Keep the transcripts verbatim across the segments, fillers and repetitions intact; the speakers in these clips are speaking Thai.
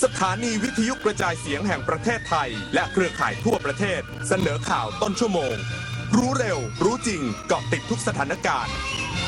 สถานีวิทยุกระจายเสียงแห่งประเทศไทยและเครือข่ายทั่วประเทศเสนอข่าวต้นชั่วโมงรู้เร็วรู้จริงเกาะติดทุกสถานการณ์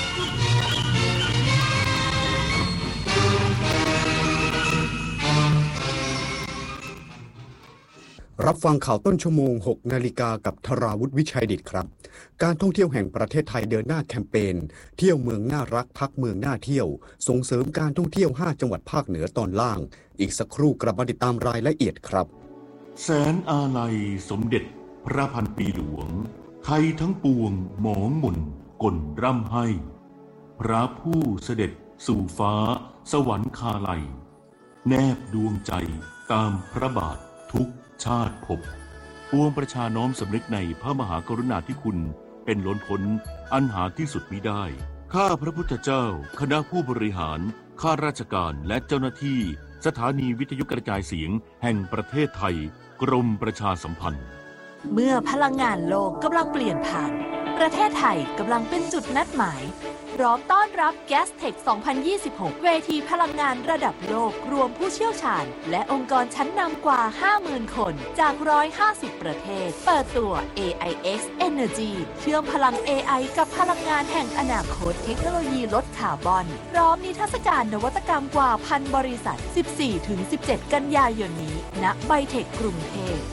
รับฟังข่าวต้นชั่วโมง หกนาฬิกากับธราวุฒิวิชัยดิษฐ์ครับการท่องเที่ยวแห่งประเทศไทยเดินหน้าแคมเปญเที่ยวเมืองน่ารักพักเมืองน่าเที่ยวส่งเสริมการท่องเที่ยวห้าจังหวัดภาคเหนือตอนล่างอีกสักครู่กลับมาติดตามรายละเอียดครับแสนอาลัยสมเด็จพระพันปีหลวงไทยทั้งปวงหมองหม่นก่นร่ำให้พระผู้เสด็จสู่ฟ้าสวรรคาลัยแนบดวงใจตามพระบาททุกชาติภพปวงประชาน้อมสำนึกในพระมหากรุณาธิคุณเป็นล้นพ้นอันหาที่สุดมิได้ข้าพระพุทธเจ้าคณะผู้บริหารข้าราชการและเจ้าหน้าที่สถานีวิทยุกระจายเสียงแห่งประเทศไทยกรมประชาสัมพันธ์เมื่อพลังงานโลกกำลังเปลี่ยนผ่านประเทศไทยกำลังเป็นจุดนัดหมายพร้อมต้อนรับ แกสเทค สองพันยี่สิบหก เวทีพลังงานระดับโลกรวมผู้เชี่ยวชาญและองค์กรชั้นนำกว่า ห้าหมื่น คนจาก หนึ่งร้อยห้าสิบ ประเทศเปิดตัว เอ ไอ เอ็กซ์ Energy เชื่อมพลัง เอ ไอ กับพลังงานแห่งอนาคตเทคโนโลยีลดคาร์บอนพร้อมนิทรรศการนวัตกรรมกว่าพันบริษัท สิบสี่ถึงสิบเจ็ด กันยายนนี้ณไบเทคกรุงเทพ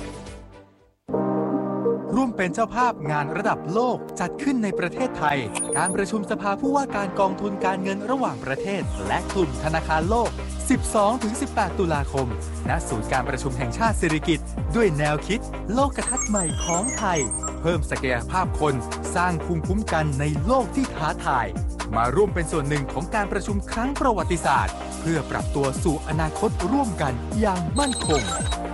ร่วมเป็นเจ้าภาพงานระดับโลกจัดขึ้นในประเทศไทยการประชุมสภาผู้ว่าการกองทุนการเงินระหว่างประเทศและกลุ่มธนาคารโลก สิบสองถึงสิบแปด ตุลาคมณศูนย์การประชุมแห่งชาติสิริกิติ์ด้วยแนวคิดโลกทัศน์ใหม่ของไทยเพิ่มศักยภาพคนสร้างภูมิคุ้มกันในโลกที่ท้าทายมาร่วมเป็นส่วนหนึ่งของการประชุมครั้งประวัติศาสตร์เพื่อปรับตัวสู่อนาคตร่วมกันอย่างมั่นคง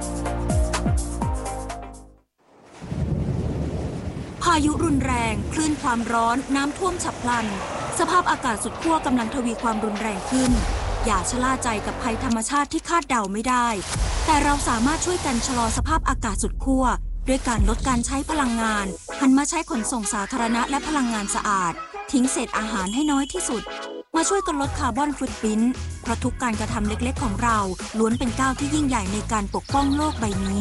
พายุรุนแรงคลื่นความร้อนน้ำท่วมฉับพลันสภาพอากาศสุดขั้วกำลังทวีความรุนแรงขึ้นอย่าชะล่าใจกับภัยธรรมชาติที่คาดเดาไม่ได้แต่เราสามารถช่วยกันชะลอสภาพอากาศสุดขั้วด้วยการลดการใช้พลังงานหันมาใช้ขนส่งสาธารณะและพลังงานสะอาดทิ้งเศษอาหารให้น้อยที่สุดมาช่วยกันลดคาร์บอนฟุตพริ้นท์เพราะทุกการกระทำเล็กๆของเราล้วนเป็นก้าวที่ยิ่งใหญ่ในการปกป้องโลกใบนี้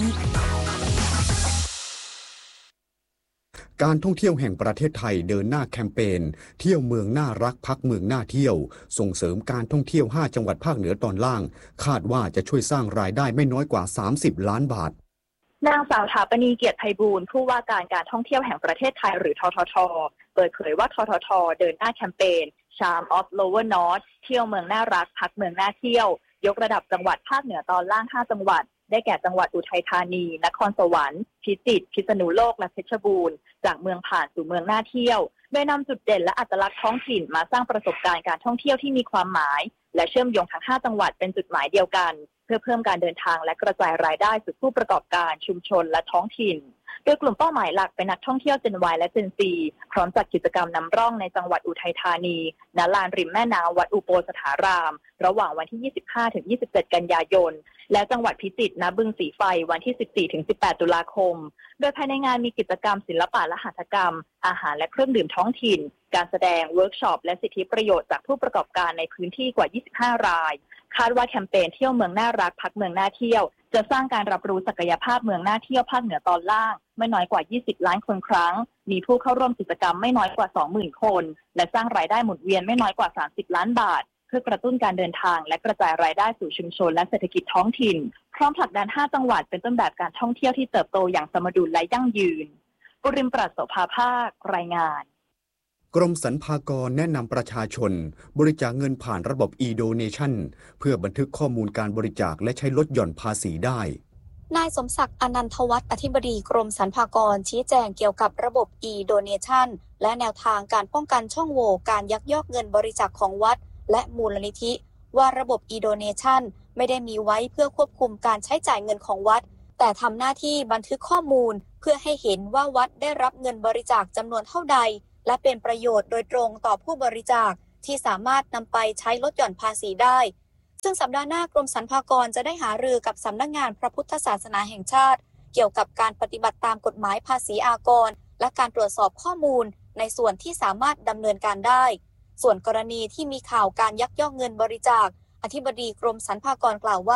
การท่องเที่ยวแห่งประเทศไทยเดินหน้าแคมเปญเที่ยวเมืองน่ารักพักเมืองน่าเที่ยวส่งเสริมการท่องเที่ยวห้าจังหวัดภาคเหนือตอนล่างคาดว่าจะช่วยสร้างรายได้ไม่น้อยกว่าสามสิบล้านบาทนางสาวถาปณีเกียรติไพบูลย์ผู้ว่าการการท่องเที่ยวแห่งประเทศไทยหรือทททเปิดเผยว่าทททเดินหน้าแคมเปญ Charm of Lower North เที่ยวเมืองน่ารักพักเมืองน่าเที่ยวยกระดับจังหวัดภาคเหนือตอนล่างห้าจังหวัดได้แก่จังหวัดอุทัยธานีนครสวรรค์พิจิตรพิษณุโลกและเพชรบูรณ์จากเมืองผ่านสู่เมืองน่าเที่ยวโดยนำจุดเด่นและอัตลักษณ์ท้องถิ่นมาสร้างประสบการณ์การท่องเที่ยวที่มีความหมายและเชื่อมโยงทั้งห้าจังหวัดเป็นจุดหมายเดียวกันเพื่อเพิ่มการเดินทางและกระจายรายได้สู่ผู้ประกอบการชุมชนและท้องถิ่นโดยกลุ่มเป้าหมายหลักเป็นนักท่องเที่ยว Gen Y และ Gen Z พร้อมจัดกิจกรรมนำร่องในจังหวัดอุทัยธานีณลานริมแม่น้ำวัดอุโปสถารามระหว่างวันที่ ยี่สิบห้าถึงยี่สิบเจ็ด กันยายนและจังหวัดพิจิตรณบึงสีไฟวันที่ สิบสี่ถึงสิบแปด ตุลาคมโดยภายในงานมีกิจกรรมศิลปะและหัตถกรรมอาหารและเครื่องดื่มท้องถิ่นการแสดงเวิร์กช็อปและสิทธิประโยชน์จากผู้ประกอบการในพื้นที่กว่ายี่สิบห้ารายคาดว่าแคมเปญเที่ยวเมืองน่ารักพักเมืองน่าเที่ยวจะสร้างการรับรู้ศักยภาพเมืองน่าเที่ยวภาคเหนือตอนล่างไม่น้อยกว่ายี่สิบล้านคนครั้งมีผู้เข้าร่วมกิจกรรมไม่น้อยกว่า สองหมื่น คนและสร้างรายได้หมุนเวียนไม่น้อยกว่าสามสิบล้านบาทเพื่อกระตุ้นการเดินทางและกระจายรายได้สู่ชุมชนและเศรษฐกิจท้องถิ่นพร้อมผลักดันห้าจังหวัดเป็นต้นแบบการท่องเที่ยวที่เติบโตอย่างสมดุลและยั่งยืนปุริมปราศโสภาภาครายงานกรมสรรพากรแนะนำประชาชนบริจาคเงินผ่านระบบ e-donation เพื่อบันทึกข้อมูลการบริจาคและใช้ลดหย่อนภาษีได้นายสมศักดิ์อนันทวัฒน์อธิบดีกรมสรรพากรชี้แจงเกี่ยวกับระบบ e-donation และแนวทางการป้องกันช่องโหว่การยักยอกเงินบริจาคของวัดและมูลนิธิว่าระบบ e-donation ไม่ได้มีไว้เพื่อควบคุมการใช้จ่ายเงินของวัดแต่ทำหน้าที่บันทึกข้อมูลเพื่อให้เห็นว่าวัดได้รับเงินบริจาคจำนวนเท่าใดและเป็นประโยชน์โดยตรงต่อผู้บริจาคที่สามารถนำไปใช้ลดหย่อนภาษีได้ซึ่งสัปดาห์หน้ากรมสรรพากรจะได้หารือกับสำนักงานพระพุทธศาสนาแห่งชาติเกี่ยวกับการปฏิบัติตามกฎหมายภาษีอากรและการตรวจสอบข้อมูลในส่วนที่สามารถดำเนินการได้ส่วนกรณีที่มีข่าวการยักยอกเงินบริจาคอธิบดีกรมสรรพากรกล่าวว่า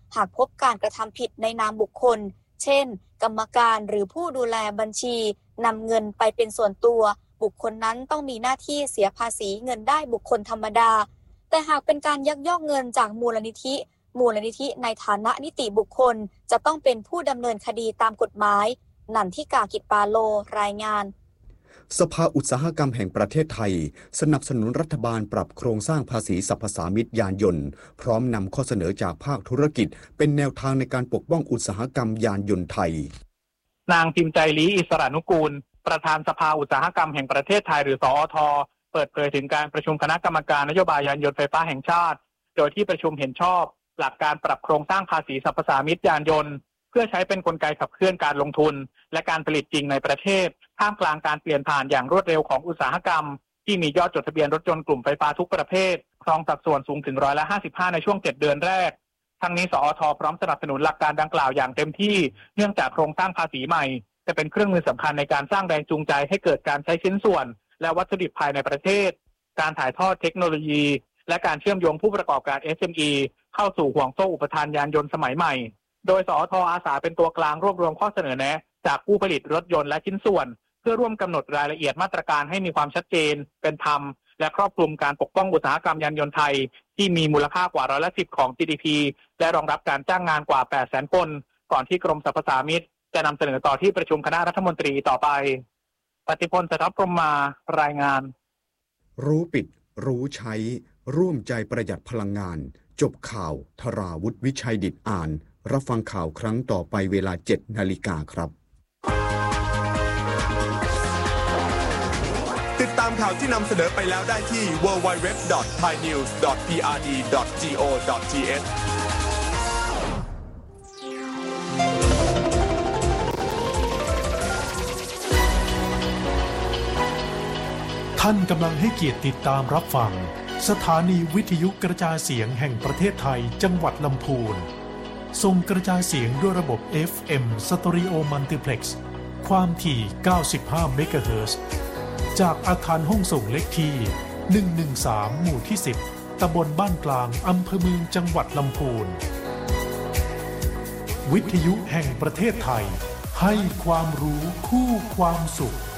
หากพบการกระทำผิดในนามบุคคลเช่นกรรมการหรือผู้ดูแลบัญชีนำเงินไปเป็นส่วนตัวบุคคลนั้นต้องมีหน้าที่เสียภาษีเงินได้บุคคลธรรมดาแต่หากเป็นการยักยอกเงินจากมูลนิธิมูลนิธิในฐานะนิติบุคคลจะต้องเป็นผู้ดำเนินคดีตามกฎหมายนันทิกา กิจปาโลรายงานสภาอุตสาหกรรมแห่งประเทศไทยสนับสนุนรัฐบาลปรับโครงสร้างภาษีสรรพสามิตยานยนต์พร้อมนำข้อเสนอจากภาคธุรกิจเป็นแนวทางในการปกป้องอุตสาหกรรมยานยนต์ไทยนางพิมพ์ใจลีอิสรานุกูลประธานสภาอุตสาหกรรมแห่งประเทศไทยหรือสอท.เปิดเผยถึงการประชุมคณะกรรมการนโยบายยานยนต์ไฟฟ้าแห่งชาติโดยที่ประชุมเห็นชอบหลักการปรับโครงสร้างภาษีสรรพสามิตยานยนต์เพื่อใช้เป็นกลไกขับเคลื่อนการลงทุนและการผลิตจริงในประเทศท่ามกลางการเปลี่ยนผ่านอย่างรวดเร็วของอุตสาหกรรมที่มียอดจดทะเบียนรถยนต์กลุ่มไฟฟ้าทุกประเภทครองสัดส่วนสูงถึงร้อยละห้าสิบห้าในช่วงเจ็ดเดือนแรกทั้งนี้สอท.พร้อมสนับสนุนหลักการดังกล่าวอย่างเต็มที่เนื่องจากโครงสร้างภาษีใหม่จะเป็นเครื่องมือสำคัญในการสร้างแรงจูงใจให้เกิดการใช้ชิ้นส่วนและวัตถุดิบภายในประเทศการถ่ายทอดเทคโนโลยีและการเชื่อมโยงผู้ประกอบการ เอส เอ็ม อี เข้าสู่ห่วงโซ่อุปทานยานยนต์สมัยใหม่โดยสอท.อาสาเป็นตัวกลางรวบรวมข้อเสนอแนะจากผู้ผลิตรถยนต์และชิ้นส่วนเพื่อร่วมกำหนดรายละเอียดมาตรการให้มีความชัดเจนเป็นธรรมและครอบคลุมการปกป้องอุตสาหกรรมยานยนต์ไทยที่มีมูลค่ากว่าร้อยละสิบของ จี ดี พี และรองรับการจ้างงานกว่า แปดแสน คนก่อนที่กรมสรรพสามิตจะนำเสนอต่อที่ประชุมคณะรัฐมนตรีต่อไปปฏิพล สทัพพรหมมารายงานรู้ปิดรู้ใช้ร่วมใจประหยัดพลังงานจบข่าวธราวุฒิวิชัยดิษฐ์อ่านรับฟังข่าวครั้งต่อไปเวลา เจ็ดนาฬิกาครับติดตามข่าวที่นำเสนอไปแล้วได้ที่ ดับเบิลยู ดับเบิลยู ดับเบิลยู ดอท ไทยนิวส์ ดอท พี อาร์ ดี ดอท จี โอ ดอท ที เอชท่านกำลังให้เกียรติติดตามรับฟังสถานีวิทยุกระจายเสียงแห่งประเทศไทยจังหวัดลำพูนส่งกระจายเสียงด้วยระบบ เอฟ เอ็ม Stereo Multiplex ความถี่ เก้าสิบห้า เมกะเฮิรตซ์ จากอาคารห้องส่งเลขที่ หนึ่งหนึ่งสาม หมู่ที่ สิบ ตำบลบ้านกลางอำเภอเมืองจังหวัดลำพูนวิทยุแห่งประเทศไทยให้ความรู้คู่ความสุข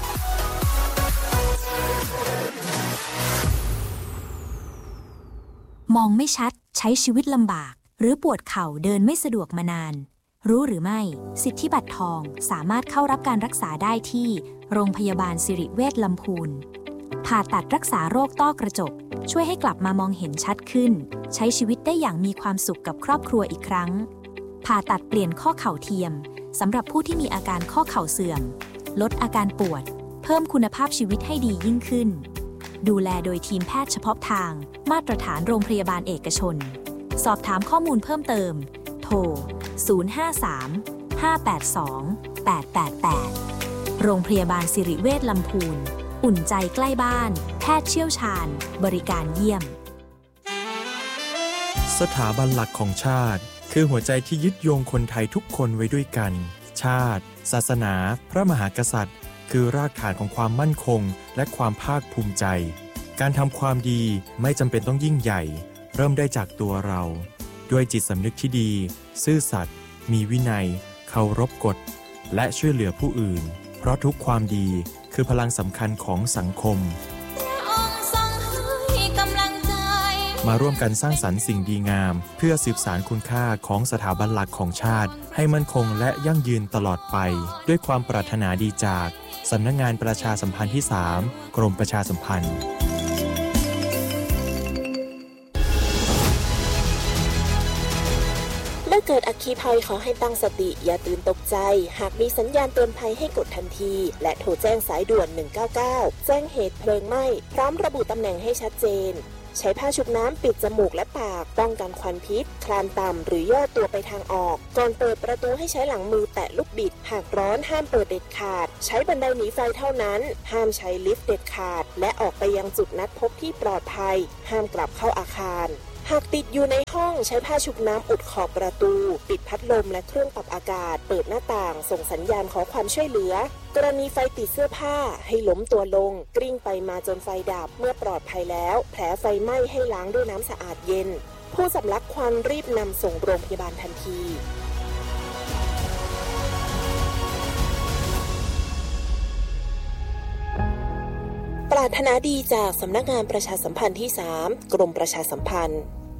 มองไม่ชัดใช้ชีวิตลำบากหรือปวดเข่าเดินไม่สะดวกมานานรู้หรือไม่สิทธิบัตรทองสามารถเข้ารับการรักษาได้ที่โรงพยาบาลสิริเวชลำพูนผ่าตัดรักษาโรคต้อกระจกช่วยให้กลับมามองเห็นชัดขึ้นใช้ชีวิตได้อย่างมีความสุขกับครอบครัวอีกครั้งผ่าตัดเปลี่ยนข้อเข่าเทียมสำหรับผู้ที่มีอาการข้อเข่าเสื่อมลดอาการปวดเพิ่มคุณภาพชีวิตให้ดียิ่งขึ้นดูแลโดยทีมแพทย์เฉพาะทางมาตรฐานโรงพยาบาลเอกชนสอบถามข้อมูลเพิ่มเติมโทรศูนย์ ห้า สาม ห้า แปด สอง แปด แปด แปดโรงพยาบาลสิริเวชลำพูนอุ่นใจใกล้บ้านแพทย์เชี่ยวชาญบริการเยี่ยมสถาบันหลักของชาติคือหัวใจที่ยึดโยงคนไทยทุกคนไว้ด้วยกันชาติศาสนาพระมหากษัตริย์คือรากฐานของความมั่นคงและความภาคภูมิใจการทำความดีไม่จำเป็นต้องยิ่งใหญ่เริ่มได้จากตัวเราด้วยจิตสำนึกที่ดีซื่อสัตย์มีวินัยเคารพกฎและช่วยเหลือผู้อื่นเพราะทุกความดีคือพลังสำคัญของสังคมมาร่วมกันสร้างสรรค์สิ่งดีงามเพื่อสืบสานคุณค่าของสถาบันหลักของชาติให้มั่นคงและยั่งยืนตลอดไปด้วยความปรารถนาดีจากสำนักงานประชาสัมพันธ์ที่สามกรมประชาสัมพันธ์เมื่อเกิดอัคคีภัยขอให้ตั้งสติอย่าตื่นตกใจหากมีสัญญาณเตือนภัยให้กดทันทีและโทรแจ้งสายด่วนหนึ่งเก้าเก้าแจ้งเหตุเพลิงไหม้พร้อมระบุตำแหน่งให้ชัดเจนใช้ผ้าชุบน้ำปิดจมูกและปากป้องกันควันพิษคลานต่ำหรือย่อตัวไปทางออกก่อนเปิดประตูให้ใช้หลังมือแตะลูกบิดหากร้อนห้ามเปิดเด็ดขาดใช้บันไดหนีไฟเท่านั้นห้ามใช้ลิฟต์เด็ดขาดและออกไปยังจุดนัดพบที่ปลอดภัยห้ามกลับเข้าอาคารหากติดอยู่ในห้องใช้ผ้าชุบน้ำอุดขอบประตูปิดพัดลมและเครื่องปรับอากาศเปิดหน้าต่างส่งสัญญาณขอความช่วยเหลือกรณีไฟติดเสื้อผ้าให้ล้มตัวลงกลิ้งไปมาจนไฟดับเมื่อปลอดภัยแล้วแผลไฟไหม้ให้ล้างด้วยน้ำสะอาดเย็นผู้สำลักควันรีบนำส่งโรงพยาบาลทันทีปรารถนาดีจากสำนักงานประชาสัมพันธ์ที่ สาม กรมประชาสัมพันธ์